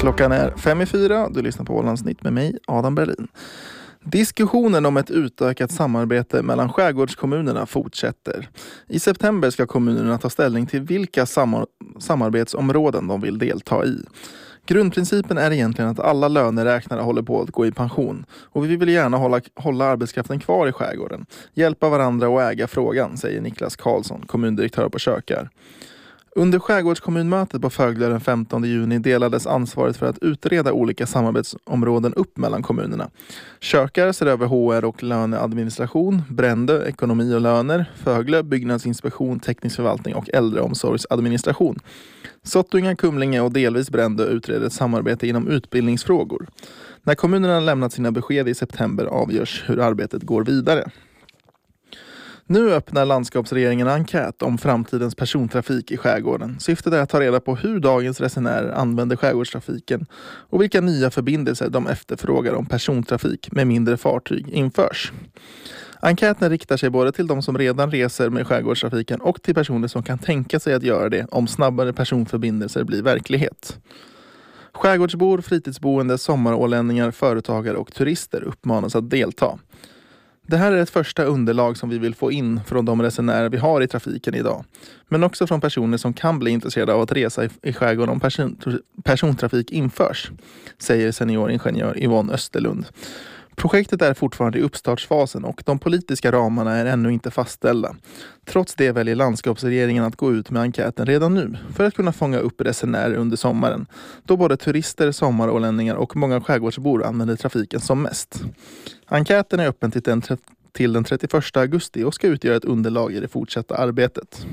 Klockan är 5:04. Du lyssnar på Ålandsnytt med mig, Adam Berlin. Diskussionen om ett utökat samarbete mellan skärgårdskommunerna fortsätter. I september ska kommunerna ta ställning till vilka samarbetsområden de vill delta i. Grundprincipen är egentligen att alla löneräknare håller på att gå i pension. Och vi vill gärna hålla arbetskraften kvar i skärgården. Hjälpa varandra och äga frågan, säger Niklas Karlsson, kommundirektör på Kökar. Under skärgårdskommunmötet på Fögle den 15 juni delades ansvaret för att utreda olika samarbetsområden upp mellan kommunerna. Kökar ser över HR och löneadministration, Brändö ekonomi och löner, Fögle byggnadsinspektion, teknisk förvaltning och äldreomsorgsadministration. Sottunga, Kumlinge och delvis Brändö utreder ett samarbete inom utbildningsfrågor. När kommunerna lämnat sina besked i september avgörs hur arbetet går vidare. Nu öppnar landskapsregeringen en enkät om framtidens persontrafik i skärgården. Syftet är att ta reda på hur dagens resenärer använder skärgårdstrafiken och vilka nya förbindelser de efterfrågar om persontrafik med mindre fartyg införs. Enkäten riktar sig både till de som redan reser med skärgårdstrafiken och till personer som kan tänka sig att göra det om snabbare personförbindelser blir verklighet. Skärgårdsbor, fritidsboende, sommarålänningar, företagare och turister uppmanas att delta. Det här är ett första underlag som vi vill få in från de resenärer vi har i trafiken idag. Men också från personer som kan bli intresserade av att resa i skärgården om persontrafik införs, säger senioringenjör Yvonne Österlund. Projektet är fortfarande i uppstartsfasen och de politiska ramarna är ännu inte fastställda. Trots det väljer landskapsregeringen att gå ut med enkäten redan nu för att kunna fånga upp resenärer under sommaren, då både turister, sommarålänningar och många skärgårdsbor använder trafiken som mest. Enkäten är öppen till den 31 augusti och ska utgöra ett underlag i det fortsatta arbetet.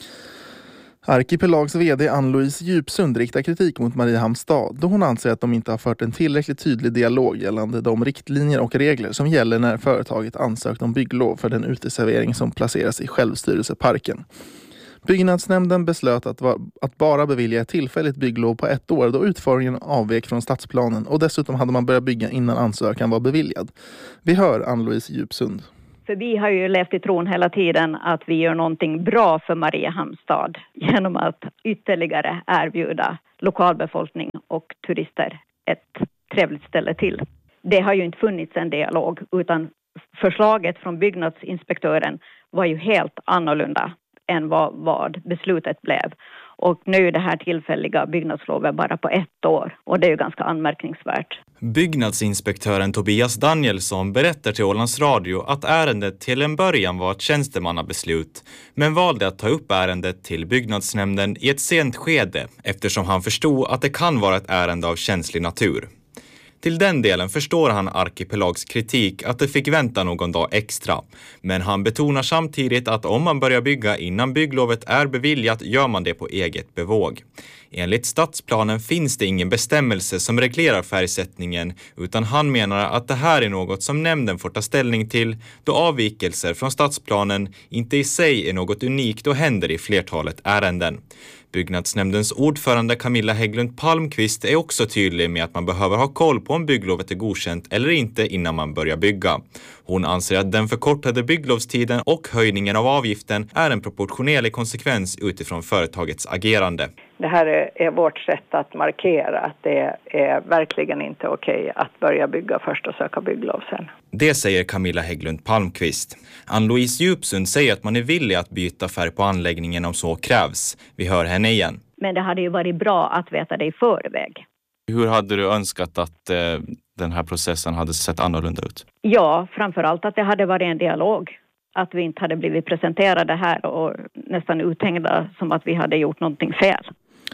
Arkipelags vd Ann-Louise Djupsund riktar kritik mot Mariehamns stad då hon anser att de inte har fört en tillräckligt tydlig dialog gällande de riktlinjer och regler som gäller när företaget ansökt om bygglov för den uteservering som placeras i självstyrelseparken. Byggnadsnämnden beslöt att bara bevilja ett tillfälligt bygglov på 1 år då utformningen avvek från stadsplanen och dessutom hade man börjat bygga innan ansökan var beviljad. Vi hör Ann-Louise Djupsund. För vi har ju levt i tron hela tiden att vi gör någonting bra för Mariehamns stad genom att ytterligare erbjuda lokalbefolkning och turister ett trevligt ställe till. Det har ju inte funnits en dialog utan förslaget från byggnadsinspektören var ju helt annorlunda än vad beslutet blev. Och nu är det här tillfälliga byggnadslovet bara på 1 år och det är ju ganska anmärkningsvärt. Byggnadsinspektören Tobias Danielsson berättar till Ålands Radio att ärendet till en början var ett tjänstemannabeslut men valde att ta upp ärendet till byggnadsnämnden i ett sent skede eftersom han förstod att det kan vara ett ärende av känslig natur. Till den delen förstår han Arkipelags kritik att det fick vänta någon dag extra. Men han betonar samtidigt att om man börjar bygga innan bygglovet är beviljat gör man det på eget bevåg. Enligt stadsplanen finns det ingen bestämmelse som reglerar färgsättningen utan han menar att det här är något som nämnden får ta ställning till då avvikelser från stadsplanen inte i sig är något unikt och händer i flertalet ärenden. Byggnadsnämndens ordförande Camilla Hägglund Palmqvist är också tydlig med att man behöver ha koll på om bygglovet är godkänt eller inte innan man börjar bygga. Hon anser att den förkortade bygglovstiden och höjningen av avgiften är en proportionerlig konsekvens utifrån företagets agerande. Det här är vårt sätt att markera att det är verkligen inte okej att börja bygga först och söka bygglov sen. Det säger Camilla Hägglund Palmqvist. Ann-Louise Djupsund säger att man är villig att byta färg på anläggningen om så krävs. Vi hör henne igen. Men det hade ju varit bra att veta det i förväg. Hur hade du önskat att den här processen hade sett annorlunda ut? Ja, framförallt att det hade varit en dialog. Att vi inte hade blivit presenterade här och nästan uthängda som att vi hade gjort någonting fel.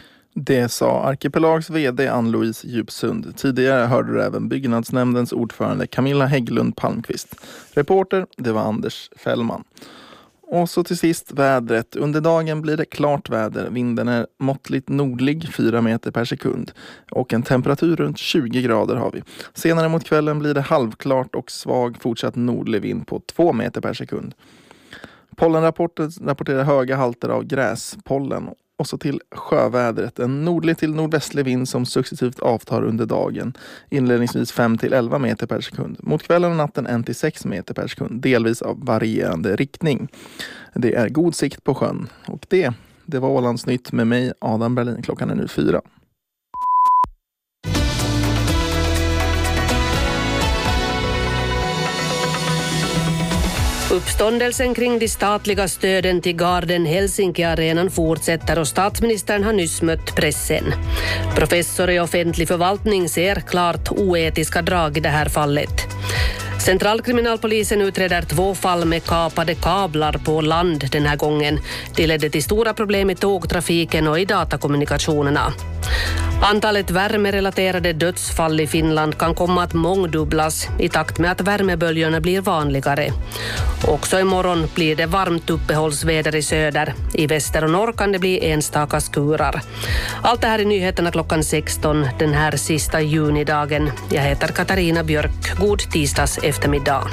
Det sa Arkipelags vd Ann-Louise Djupsund. Tidigare hörde du även byggnadsnämndens ordförande Camilla Hägglund Palmqvist. Reporter, det var Anders Fällman. Och så till sist vädret. Under dagen blir det klart väder. Vinden är måttligt nordlig, 4 meter per sekund. Och en temperatur runt 20 grader har vi. Senare mot kvällen blir det halvklart och svag fortsatt nordlig vind på 2 meter per sekund. Pollenrapporten rapporterar höga halter av gräspollen. Och så till sjövädret. En nordlig till nordvästlig vind som successivt avtar under dagen. Inledningsvis 5 till 11 meter per sekund. Mot kvällen och natten 1 till 6 meter per sekund. Delvis av varierande riktning. Det är god sikt på sjön. Och det var Ålandsnytt med mig, Adam Berlin. Klockan är nu 4. Uppståndelsen kring de statliga stöden till Garden Helsinki-arenan fortsätter och statsministern har nyss mött pressen. Professor i offentlig förvaltning ser klart oetiska drag i det här fallet. Centralkriminalpolisen utreder 2 fall med kapade kablar på land den här gången. Det ledde till stora problem i tågtrafiken och i datakommunikationerna. Antalet värmerelaterade dödsfall i Finland kan komma att mångdubblas i takt med att värmeböljorna blir vanligare. Också imorgon blir det varmt uppehållsväder i söder. I väster och norr kan det bli enstaka skurar. Allt det här i nyheterna klockan 16 den här sista junidagen. Jag heter Katarina Björk. God tisdags eftermiddag.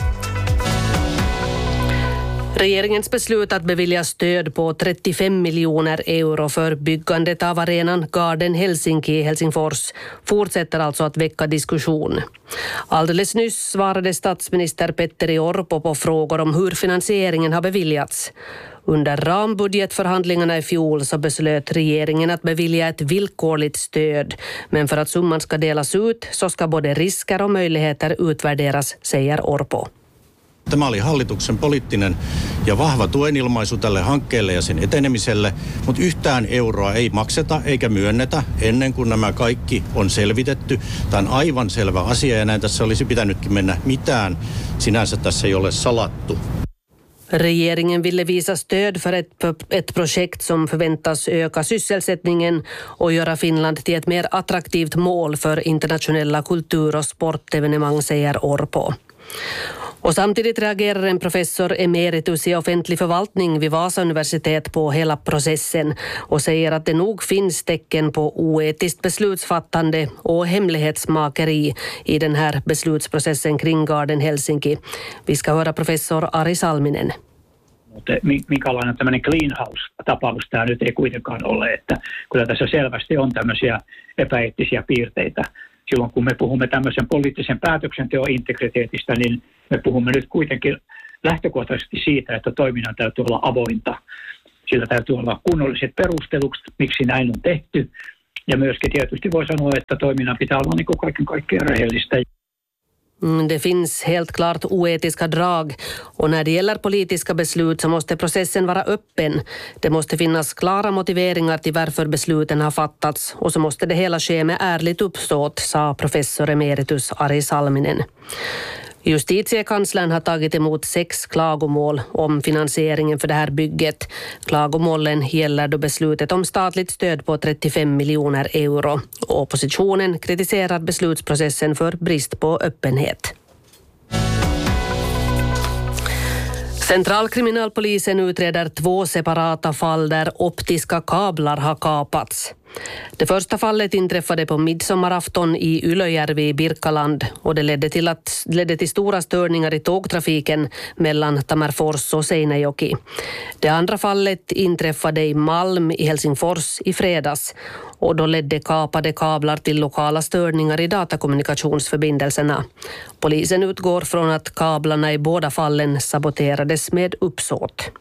Regeringens beslut att bevilja stöd på 35 miljoner euro för byggandet av arenan Garden Helsinki i Helsingfors fortsätter alltså att väcka diskussion. Alldeles nyss svarade statsminister Petteri Orpo på frågor om hur finansieringen har beviljats. Under rambudgetförhandlingarna i fjol så beslöt regeringen att bevilja ett villkorligt stöd. Men för att summan ska delas ut så ska både risker och möjligheter utvärderas, säger Orpo. Tämä oli hallituksen poliittinen ja vahva tuenilmaisu tälle hankkeelle ja sen etenemiselle, mutta yhtään euroa ei makseta eikä myönnetä ennen kuin nämä kaikki on selvitetty. Tämä on aivan selvä asia ja näin tässä olisi pitänytkin mennä. Mitään sinänsä tässä ei ole salattu. Regeringen ville visa stöd för ett projekt som förväntas öka sysselsättningen och göra Finland till ett mer attraktivt mål för internationella kultur- och sportevenemang, säger Orpo. Och samtidigt reagerar en professor emeritus i offentlig förvaltning vid Vasa universitet på hela processen och säger att det nog finns tecken på oetiskt beslutsfattande och hemlighetsmakeri i den här beslutsprocessen kring Garden Helsinki. Vi ska höra professor Ari Salminen. Mutta minkälainen tämmöinen clean house-tapaus tämä nyt ei kuitenkaan ole, että kyllä tässä selvästi on tämmöisiä epäeettisiä piirteitä. Silloin kun me puhumme tämmöisen poliittisen päätöksenteon integriteetistä, niin me puhumme nyt kuitenkin lähtökohtaisesti siitä, että toiminnan täytyy olla avointa. Sillä täytyy olla kunnolliset perustelut, miksi näin on tehty. Ja myöskin tietysti voi sanoa, että toiminnan pitää olla niin kuin kaiken kaikkiaan rehellistä. Det finns helt klart oetiska drag och när det gäller politiska beslut så måste processen vara öppen. Det måste finnas klara motiveringar till varför besluten har fattats och så måste det hela ske med ärligt uppsåt, sa professor emeritus Ari Salminen. Justitiekanslern har tagit emot 6 klagomål om finansieringen för det här bygget. Klagomålen gäller då beslutet om statligt stöd på 35 miljoner euro. Oppositionen kritiserar beslutsprocessen för brist på öppenhet. Centralkriminalpolisen utreder 2 separata fall där optiska kablar har kapats. Det första fallet inträffade på midsommarafton i Ylöjärvi i Birkaland och det ledde till stora störningar i tågtrafiken mellan Tammerfors och Seinäjoki. Det andra fallet inträffade i Malm i Helsingfors i fredags och då ledde kapade kablar till lokala störningar i datakommunikationsförbindelserna. Polisen utgår från att kablarna i båda fallen saboterades med uppsåt.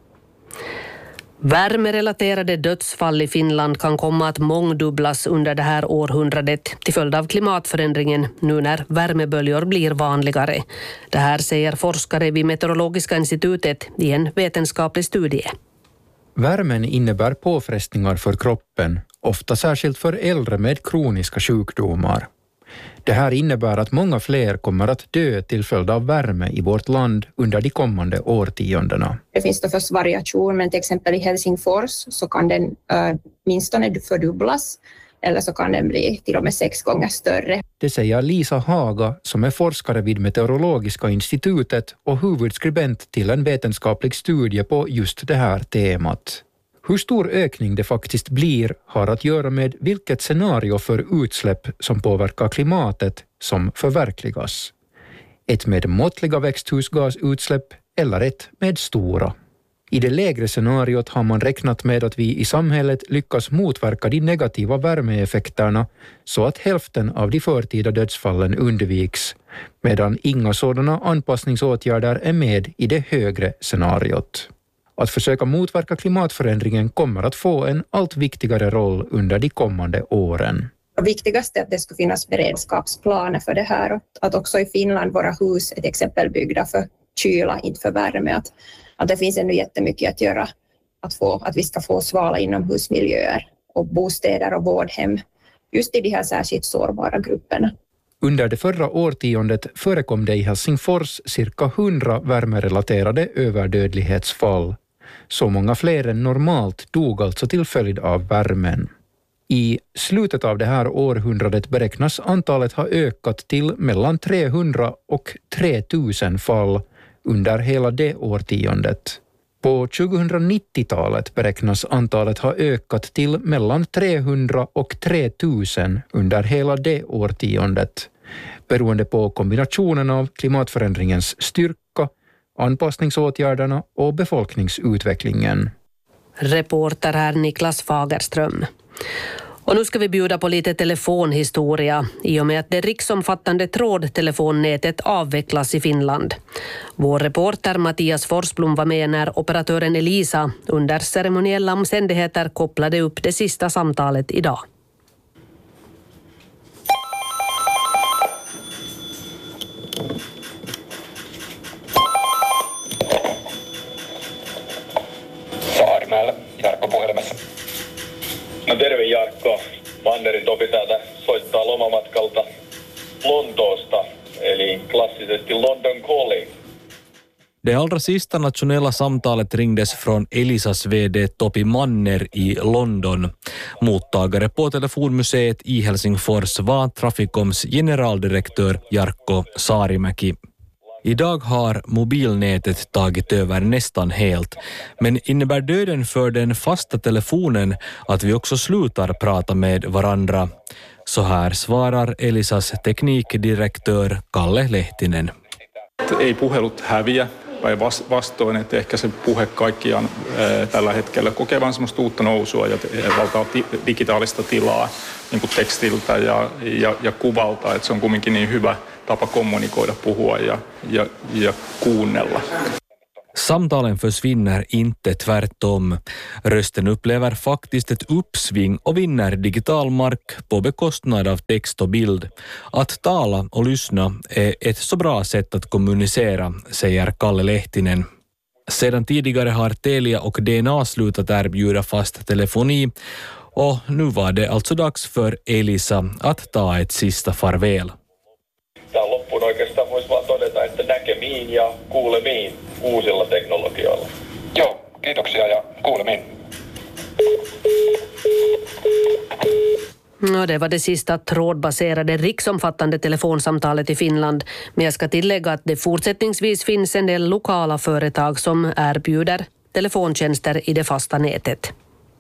Värmerelaterade dödsfall i Finland kan komma att mångdubblas under det här århundradet till följd av klimatförändringen nu när värmeböljor blir vanligare. Det här säger forskare vid Meteorologiska institutet i en vetenskaplig studie. Värmen innebär påfrestningar för kroppen, ofta särskilt för äldre med kroniska sjukdomar. Det här innebär att många fler kommer att dö till följd av värme i vårt land under de kommande årtiondena. Det finns förstås variation, men till exempel i Helsingfors så kan den minstone fördubblas eller så kan den bli till och med 6 gånger större. Det säger Lisa Haga som är forskare vid Meteorologiska institutet och huvudskribent till en vetenskaplig studie på just det här temat. Hur stor ökning det faktiskt blir har att göra med vilket scenario för utsläpp som påverkar klimatet som förverkligas. Ett med måttliga växthusgasutsläpp eller ett med stora. I det lägre scenariot har man räknat med att vi i samhället lyckas motverka de negativa värmeeffekterna så att hälften av de förtida dödsfallen undviks, medan inga sådana anpassningsåtgärder är med i det högre scenariot. Att försöka motverka klimatförändringen kommer att få en allt viktigare roll under de kommande åren. Det viktigaste är att det ska finnas beredskapsplaner för det här. Att också i Finland våra hus är till exempel byggda för kyla, inte för värme. Att det finns ännu jättemycket att göra att vi ska få svala inomhusmiljöer och bostäder och vårdhem just i de här särskilt sårbara grupperna. Under det förra årtiondet förekom det i Helsingfors cirka 100 värmerelaterade överdödlighetsfall. Så många fler än normalt dog alltså till följd av värmen. I slutet av det här århundradet beräknas antalet ha ökat till mellan 300 och 3000 fall under hela det årtiondet. På 2090-talet beräknas antalet ha ökat till mellan 300 och 3000 under hela det årtiondet, beroende på kombinationen av klimatförändringens styrka, anpassningsåtgärderna och befolkningsutvecklingen. Reporter här Niklas Fagerström. Och nu ska vi bjuda på lite telefonhistoria i och med att det riksomfattande trådtelefonnätet avvecklas i Finland. Vår reporter Mattias Forsblom var med när operatören Elisa under ceremoniella omständigheter kopplade upp det sista samtalet idag. Saarimäellä, Jarkko puhelimessa. No terve Jarkko, Mannerin Topi täältä soittaa lomamatkalta Lontoosta, eli klassisesti London Calling. Det allra sista nationella samtalet ringdes från Elisas vd Topi Manner i London. Mottagare på telefonmuseet i Helsingfors var Traficoms generaldirektör Jarkko Saarimäki. Idag har mobilnätet tagit över nästan helt, men innebär döden för den fasta telefonen att vi också slutar prata med varandra? Så här svarar Elisas teknikdirektör Kalle Lehtinen. Ei puhelut häviä, päinvastoin, että ehkä se puhe kaikkiaan tällä hetkellä kokevan semmoista uutta nousua ja valtaa digitaalista tilaa niin kuin tekstiltä ja kuvalta, että se on kumminkin niin hyvä tapa kommunikoida, puhua ja kuunnella. Samtalen försvinner inte, tvärtom. Rösten upplever faktiskt ett uppsving och vinner digital mark på bekostnad av text och bild. Att tala och lyssna är ett så bra sätt att kommunicera, säger Kalle Lehtinen. Sedan tidigare har Telia och DNA slutat erbjuda fast telefoni och nu var det alltså dags för Elisa att ta ett sista farväl. Tämä loppuun oikeastaan voisi vaan todeta, että näkemiin ja kuulemiin uusilla teknologioilla. Joo, kiitoksia ja kuulemiin. Ja, det var det sista trådbaserade riksomfattande telefonsamtalet i Finland. Men jag ska tillägga att det fortsättningsvis finns en del lokala företag som erbjuder telefontjänster i det fasta nätet.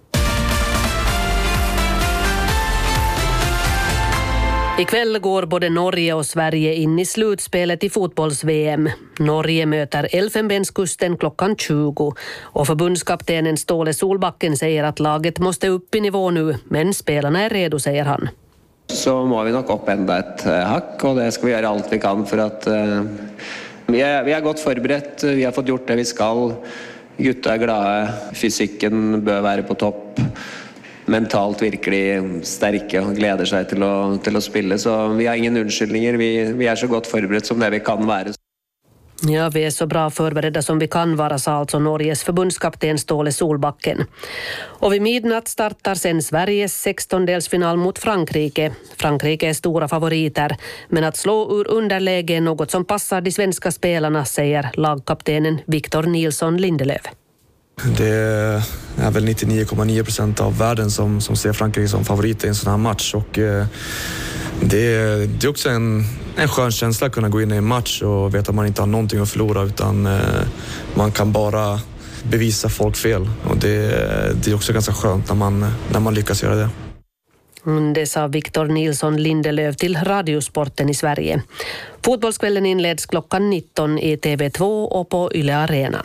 Ikväll går både Norge och Sverige in i slutspelet i fotbolls-VM. Norge möter Elfenbenskusten klockan 20 och förbundskaptenen Ståle Solbacken säger att laget måste upp i nivå nu, men spelarna är redo, säger han. Så må vi nog upp ända ett hack och det ska vi göra allt vi kan för att vi är gott förberett, vi har fått gjort det vi ska. Gutta är glada, fysiken bör vara på topp. Mentalt virkelig sterke og gleder seg til å spille. Så vi har ingen unnskyldninger. Vi är så gott förberett som det vi kan vara. Ja, vi är så bra förberedda som vi kan vara, sa alltså Norges förbundskapten Ståle Solbacken. Och vid midnatt startar sen Sveriges 16-delsfinal mot Frankrike. Frankrike är stora favoriter, men att slå ur underläge är något som passar de svenska spelarna, säger lagkaptenen Victor Nilsson Lindelöf. Det är väl 99,9% av världen som ser Frankrike som favorit i en sån här match och det är också en skön känsla att kunna gå in i en match och veta att man inte har någonting att förlora utan man kan bara bevisa folk fel och det är också ganska skönt när man lyckas göra det. Det sa Victor Nilsson Lindelöf till Radiosporten i Sverige. Fotbollskvällen inleds klockan 19 i TV2 och på Yle Arenan.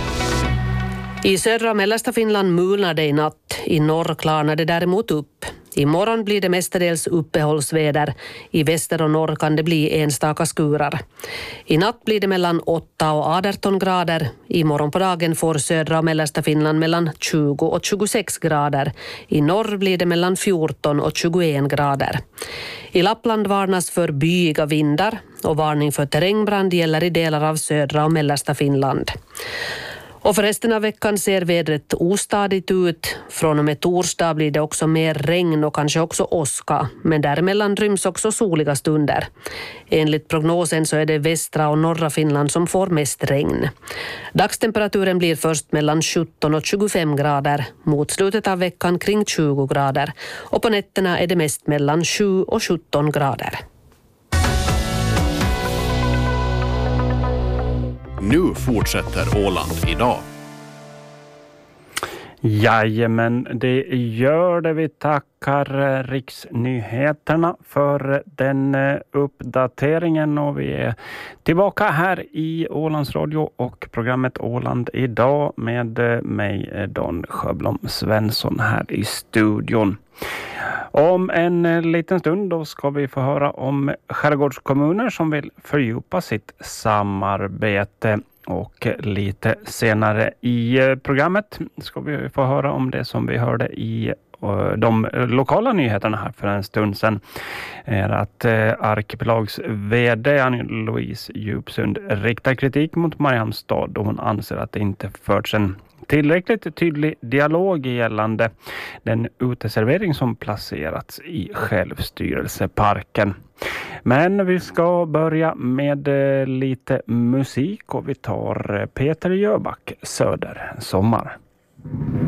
I södra och mellersta Finland mulnade i natt. I norr klarnade däremot upp. Imorgon blir det mestadels uppehållsväder. I väster och norr kan det bli enstaka skurar. I natt blir det mellan 8 och 18 grader. Imorgon på dagen får södra och mellersta Finland mellan 20 och 26 grader. I norr blir det mellan 14 och 21 grader. I Lappland varnas för byiga vindar och varning för terrängbrand gäller i delar av södra och mellersta Finland. Och för resten av veckan ser vädret ostadigt ut. Från och med torsdag blir det också mer regn och kanske också åska. Men däremellan ryms också soliga stunder. Enligt prognosen så är det västra och norra Finland som får mest regn. Dagstemperaturen blir först mellan 17 och 25 grader. Mot slutet av veckan kring 20 grader. Och på nätterna är det mest mellan 7 och 17 grader. Nu fortsätter Åland idag. Jajamän, det gör det. Vi tackar Riksnyheterna för den uppdateringen och vi är tillbaka här i Ålands Radio och programmet Åland idag med mig Don Sjöblom Svensson här i studion. Om en liten stund då ska vi få höra om skärgårdskommuner som vill fördjupa sitt samarbete. Och lite senare i programmet ska vi få höra om det som vi hörde i de lokala nyheterna här för en stund sedan. Är att Arkipelags vd Ann-Louise Djupsund riktar kritik mot Mariehamns stad då hon anser att det inte förts en tillräckligt tydlig dialog gällande den uteservering som placerats i självstyrelseparken. Men vi ska börja med lite musik och vi tar Peter Jöback, Söder sommar.